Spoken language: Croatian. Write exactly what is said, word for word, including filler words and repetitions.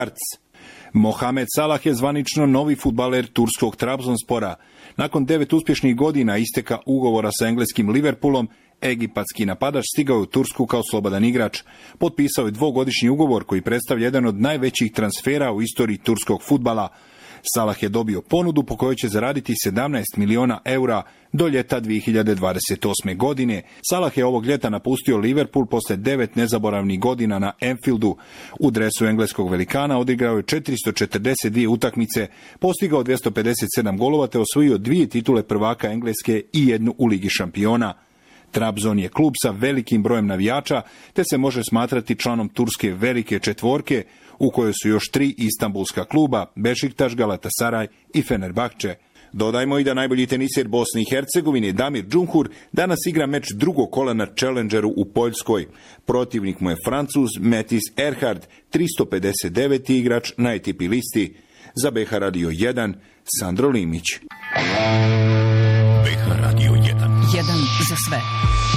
Mohamed Salah je zvanično novi fudbaler turskog Trabzonspora. Nakon devet uspješnih godina isteka ugovora sa engleskim Liverpoolom, egipatski napadač stigao je u Tursku kao slobodan igrač. Potpisao je dvogodišnji ugovor koji predstavlja jedan od najvećih transfera u istoriji turskog fudbala. Salah je dobio ponudu po kojoj će zaraditi sedamnaest miliona eura do ljeta dvije hiljade dvadeset osme. godine. Salah je ovog ljeta napustio Liverpool posle devet nezaboravnih godina na Anfieldu. U dresu engleskog velikana odigrao je četiristo četrdeset dvije utakmice, postigao dvjesto pedeset sedam golova te osvojio dvije titule prvaka Engleske i jednu u Ligi šampiona. Trabzon je klub sa velikim brojem navijača, te se može smatrati članom turske velike četvorke, u kojoj su još tri istambulska kluba, Bešiktaš, Galatasaray i Fenerbahče. Dodajmo i da najbolji teniser Bosne i Hercegovine, Damir Džumhur, danas igra meč drugog kola na Challengeru u Poljskoj. Protivnik mu je Francuz Metis Erhard, tristo pedeset deveti igrač na A T P listi. Za B H Radio jedan, Sandro Limić. B H Radio jedan. Jedan za sve.